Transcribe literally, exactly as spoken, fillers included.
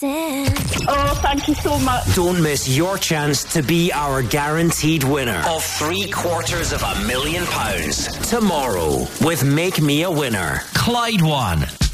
Oh, thank you so much. Don't miss your chance to be our guaranteed winner of three quarters of a million pounds tomorrow with Make Me a Winner. Clyde One.